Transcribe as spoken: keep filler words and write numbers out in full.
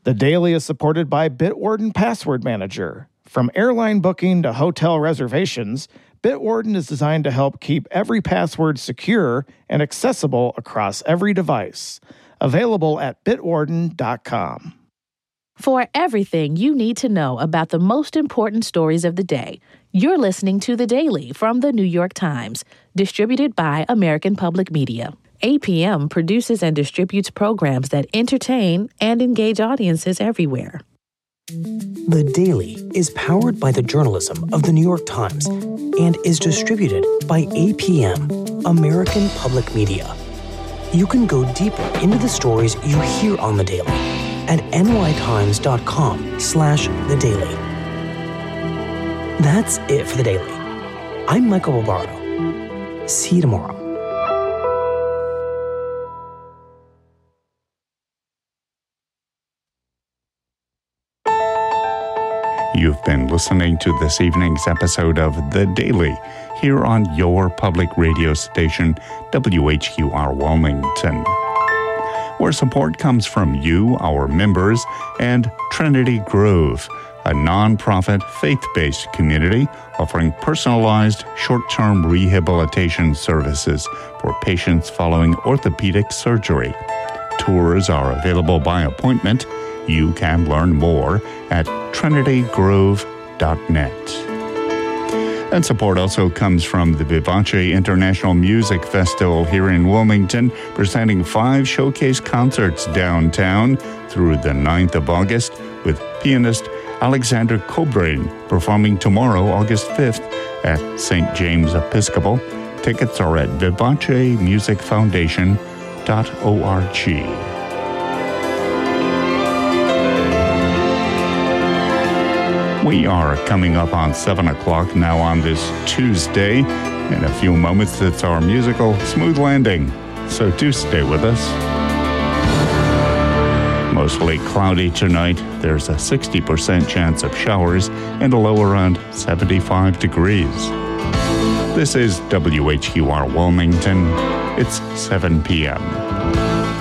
The Daily is supported by Bitwarden Password Manager. From airline booking to hotel reservations, Bitwarden is designed to help keep every password secure and accessible across every device. Available at bitwarden dot com. For everything you need to know about the most important stories of the day, you're listening to The Daily from The New York Times, distributed by American Public Media. A P M produces and distributes programs that entertain and engage audiences everywhere. The Daily is powered by the journalism of The New York Times and is distributed by A P M, American Public Media. You can go deeper into the stories you hear on The Daily at nytimes.com slash The Daily. That's it for The Daily. I'm Michael Barbaro. See you tomorrow. You've been listening to this evening's episode of The Daily here on your public radio station, W H Q R Wilmington, where support comes from you, our members, and Trinity Grove, a nonprofit faith-based community offering personalized short-term rehabilitation services for patients following orthopedic surgery. Tours are available by appointment. You can learn more at trinity grove dot net. And support also comes from the Vivace International Music Festival here in Wilmington, presenting five showcase concerts downtown through the ninth of August, with pianist Alexander Cobrain performing tomorrow, August fifth, at Saint James Episcopal. Tickets are at vivace music foundation dot org. We are coming up on seven o'clock now on this Tuesday. In a few moments, it's our musical Smooth Landing, so do stay with us. Mostly cloudy tonight. There's a sixty percent chance of showers and a low around seventy-five degrees. This is W H Q R Wilmington. It's seven p.m.